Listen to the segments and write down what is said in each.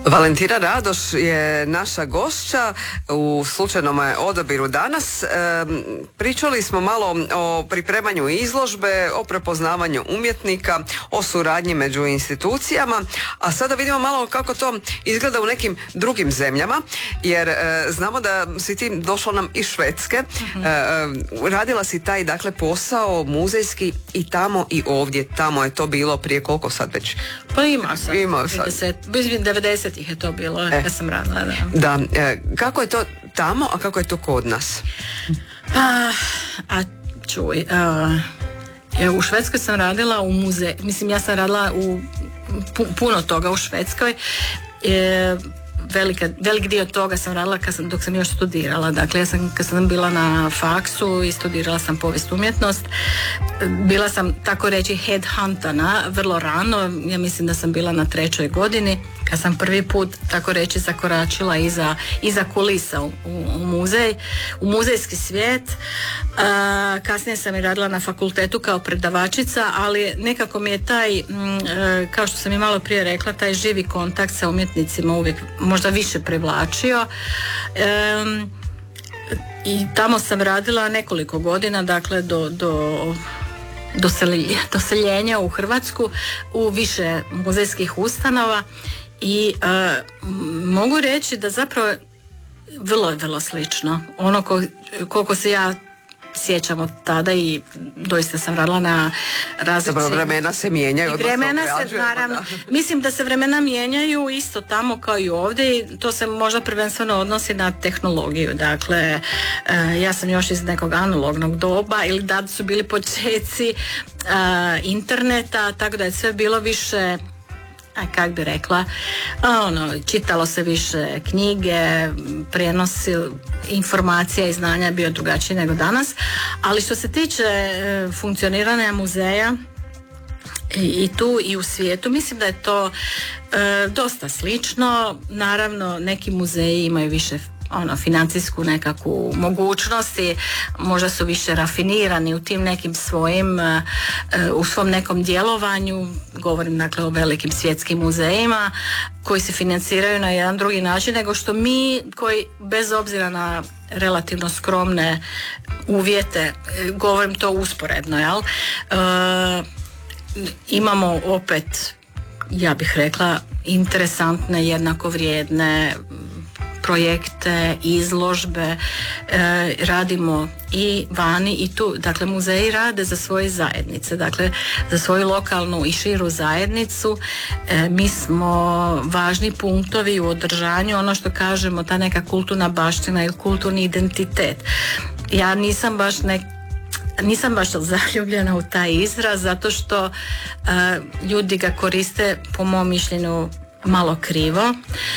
Valentina Radoš je naša gošća u slučajnom odabiru danas. Pričali smo malo o pripremanju izložbe, o prepoznavanju umjetnika, o suradnji među institucijama, a sada vidimo malo kako to izgleda u nekim drugim zemljama, jer znamo da si ti došla nam iz Švedske. Radila si taj dakle posao muzejski i tamo i ovdje. Tamo je to bilo prije koliko sad već? Pa imao sam. 90-ih je to bilo, kad sam radila. Da. Kako je to tamo, a kako je to kod nas? Čuj, u Švedskoj sam radila u muzeju, mislim ja sam radila u puno toga u Švedskoj. Velik dio toga sam radila dok sam još studirala. Dakle, kad sam bila na faksu i studirala sam povijest umjetnost, bila sam, tako reći, headhuntana vrlo rano. Ja mislim da sam bila na 3. godini kad sam prvi put, tako reći, zakoračila iza kulisa u muzej, u muzejski svijet. Kasnije sam i radila na fakultetu kao predavačica, ali nekako mi je taj, kao što sam i malo prije rekla, taj živi kontakt sa umjetnicima uvijek možda više privlačio. I tamo sam radila nekoliko godina, dakle doseljenja u Hrvatsku u više muzejskih ustanova i mogu reći da zapravo vrlo slično. Ono koliko se ja sjećam od tada i doista sam radila na različite... Dobro, vremena se mijenjaju. Vremena se, naravno. Mislim da se vremena mijenjaju isto tamo kao i ovdje i to se možda prvenstveno odnosi na tehnologiju. Dakle, ja sam još iz nekog analognog doba ili da su bili počeci interneta, tako da je sve bilo više... kak bi rekla, čitalo se više knjige, prenosi informacija i znanja je bio drugačiji nego danas, ali što se tiče funkcioniranja muzeja i tu i u svijetu, mislim da je to dosta slično. Naravno, neki muzeji imaju više financijsku nekakvu mogućnost i možda su više rafinirani u tim nekim svojim, u svom nekom djelovanju. Govorim dakle o velikim svjetskim muzejima koji se financiraju na jedan drugi način nego što mi, koji bez obzira na relativno skromne uvjete, govorim to usporedno, jel? Imamo opet, ja bih rekla, interesantne, jednako vrijedne projekte, izložbe, radimo i vani i tu. Dakle, muzeji rade za svoje zajednice, dakle za svoju lokalnu i širu zajednicu. Mi smo važni punktovi u održanju, ono što kažemo, ta neka kulturna baština ili kulturni identitet. Ja nisam baš zaljubljena u taj izraz zato što ljudi ga koriste po mom mišljenju malo krivo,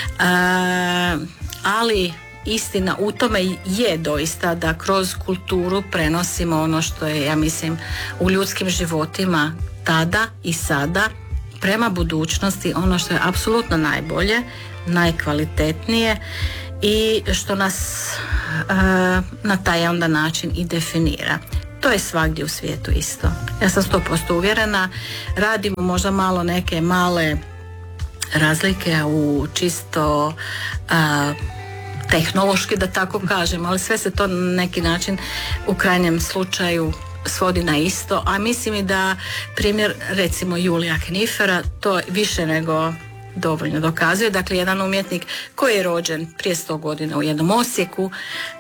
ali istina u tome je doista da kroz kulturu prenosimo ono što je, ja mislim, u ljudskim životima tada i sada prema budućnosti, ono što je apsolutno najbolje, najkvalitetnije i što nas na taj onda način i definira. To je svagdje u svijetu isto. Ja sam 100% uvjerena. Radimo možda malo neke male razlike u čisto tehnološki, da tako kažem, ali sve se to na neki način u krajnjem slučaju svodi na isto, a mislim i da primjer recimo Julija Knifera to više nego dovoljno dokazuje. Dakle, jedan umjetnik koji je rođen prije 100 godina u jednom Osijeku,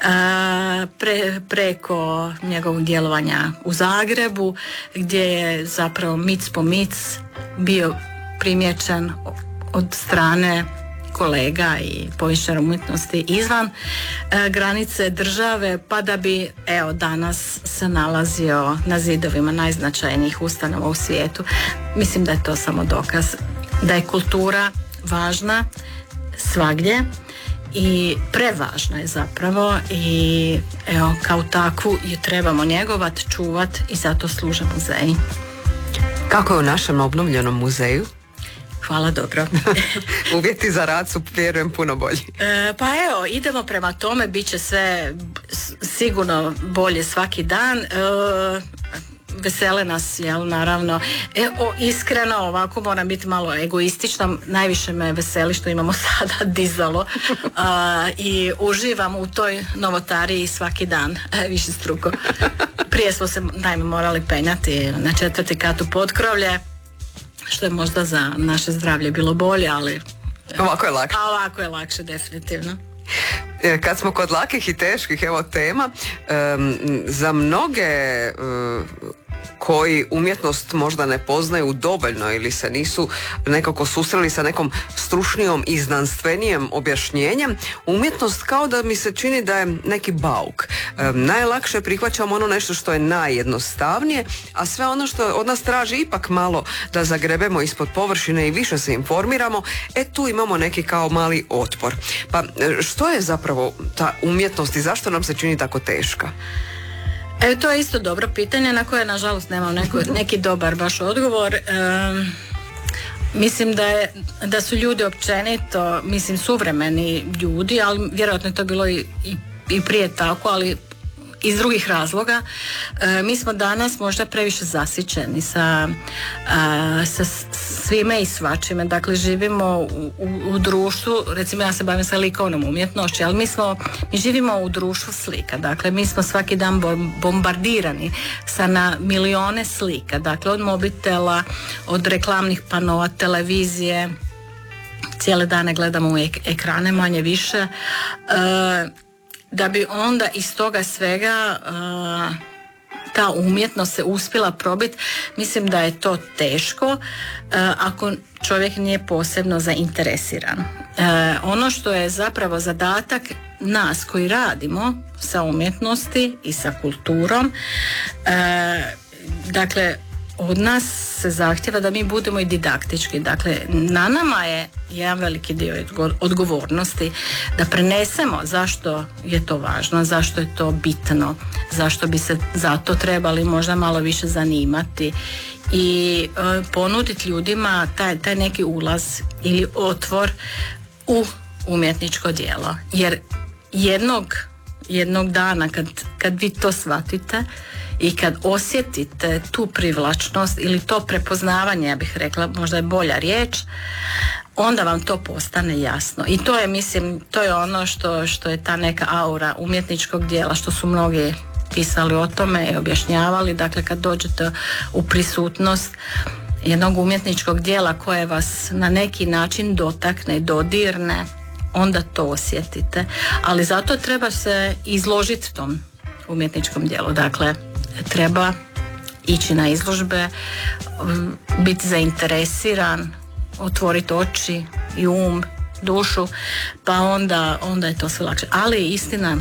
preko njegovog djelovanja u Zagrebu, gdje je zapravo mic po mic bio primijećen od strane kolega i povjesničara umjetnosti izvan granice države, pa da bi danas se nalazio na zidovima najznačajnijih ustanova u svijetu. Mislim da je to samo dokaz da je kultura važna svagdje i prevažna je zapravo i kao takvu ju trebamo njegovat, čuvat i zato služe muzeji. Kako je u našem obnovljenom muzeju? Hvala, dobro. Uvjeti za rad su, vjerujem, puno bolji. Idemo prema tome, bit će sve sigurno bolje svaki dan. vesele nas, jel, naravno. Iskreno, ovako moram biti malo egoistična, najviše me veseli što imamo sada dizalo i uživam u toj novotariji svaki dan, više struko. Prije smo se naime morali penjati na 4. kat u potkrovlje, što je možda za naše zdravlje bilo bolje, ali ovako je lakše. A ovako je lakše, definitivno. Kad smo kod lakih i teških, evo tema, za mnoge koji umjetnost možda ne poznaju dovoljno ili se nisu nekako susreli sa nekom stručnijom i znanstvenijim objašnjenjem, umjetnost kao da mi se čini da je neki bauk. Najlakše prihvaćamo ono nešto što je najjednostavnije, a sve ono što od nas traži ipak malo da zagrebemo ispod površine i više se informiramo, tu imamo neki kao mali otpor. Pa što je zapravo ta umjetnost i zašto nam se čini tako teška? To je isto dobro pitanje na koje nažalost nemam neki dobar baš odgovor. Mislim da su ljudi općenito, mislim suvremeni ljudi, ali vjerojatno je to bilo i prije tako, ali iz drugih razloga. Mi smo danas možda previše zasićeni sa svime i svačime. Dakle, živimo u društvu, recimo ja se bavim sa likovnom umjetnošću, ali mi živimo u društvu slika. Dakle, mi smo svaki dan bombardirani sa na milijone slika. Dakle, od mobitela, od reklamnih panoa, televizije, cijele dane gledamo u ekrane manje više. Da bi onda iz toga svega ta umjetnost se uspjela probiti, mislim da je to teško ako čovjek nije posebno zainteresiran. Ono što je zapravo zadatak nas koji radimo sa umjetnosti i sa kulturom, dakle od nas se zahtjeva da mi budemo i didaktički. Dakle, na nama je jedan veliki dio odgovornosti da prenesemo zašto je to važno, zašto je to bitno, zašto bi se za to trebali možda malo više zanimati i ponuditi ljudima taj neki ulaz ili otvor u umjetničko djelo. Jer jednog dana kad vi to shvatite i kad osjetite tu privlačnost ili to prepoznavanje, ja bih rekla, možda je bolja riječ, onda vam to postane jasno. I to je, mislim, to je ono što je ta neka aura umjetničkog djela, što su mnogi pisali o tome i objašnjavali. Dakle, kad dođete u prisutnost jednog umjetničkog djela koje vas na neki način dotakne i dodirne, onda to osjetite. Ali zato treba se izložiti tom umjetničkom djelu. Dakle, treba ići na izložbe, biti zainteresiran, otvoriti oči i um, dušu, pa onda je to sve lakše. Ali istina,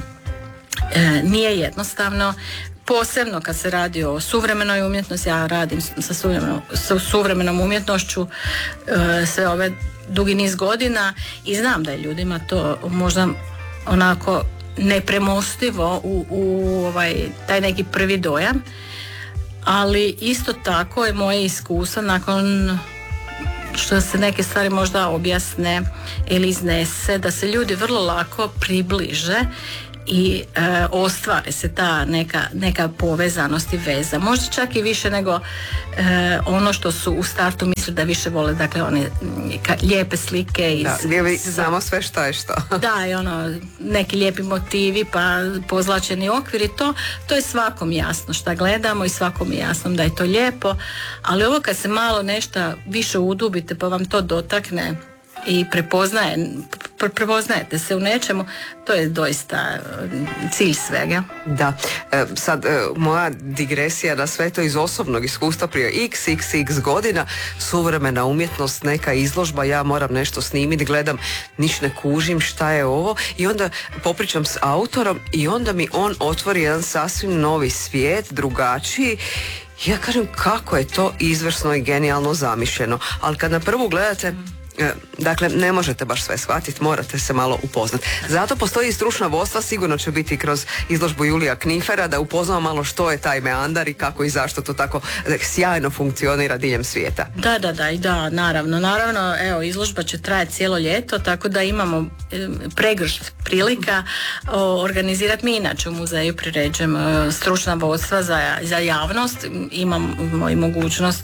nije jednostavno, posebno kad se radi o suvremenoj umjetnosti. Ja radim sa suvremenom umjetnošću sve ove dugi niz godina i znam da je ljudima to možda onako nepremostivo u taj neki prvi dojam, ali isto tako je moje iskustvo nakon što se neke stvari možda objasne ili iznese, da se ljudi vrlo lako približe i ostvare se ta neka povezanost i veza. Možda čak i više nego ono što su u startu mislili da više vole, dakle one lijepe slike iz... Da, gdje vi znamo sve šta je šta. Da, i neki lijepi motivi pa pozlačeni okvir i to je svakom jasno šta gledamo i svakom je jasno da je to lijepo, ali ovo kad se malo nešto više udubite pa vam to dotakne i prepoznajete se u nečemu, to je doista cilj svega. Da, sad moja digresija na sve to iz osobnog iskustva prije xxx godina, suvremena umjetnost, neka izložba, ja moram nešto snimiti, gledam, niš ne kužim šta je ovo i onda popričam s autorom i onda mi on otvori jedan sasvim novi svijet, drugačiji. Ja kažem kako je to izvrsno i genijalno zamišljeno, ali kad na prvu gledate Dakle, ne možete baš sve shvatiti, morate se malo upoznati. Zato postoji i stručna vodstva, sigurno će biti kroz izložbu Julija Knifera da upoznamo malo što je taj meandar i kako i zašto to tako sjajno funkcionira diljem svijeta. Da, naravno, evo, izložba će trajati cijelo ljeto, tako da imamo pregršt prilika organizirati. Mi inače u muzeju priređujemo stručna vodstva za javnost, imamo i mogućnost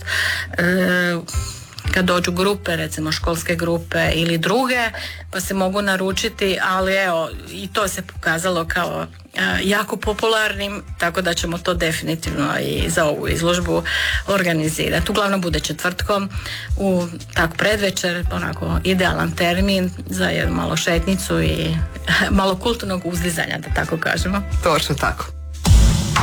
kad dođu grupe, recimo školske grupe ili druge, pa se mogu naručiti, ali evo, i to se pokazalo kao jako popularnim, tako da ćemo to definitivno i za ovu izložbu organizirati. Uglavnom bude četvrtkom u tako predvečer, onako idealan termin za jednu malo šetnicu i malo kulturnog uzdizanja, da tako kažemo. Točno tako.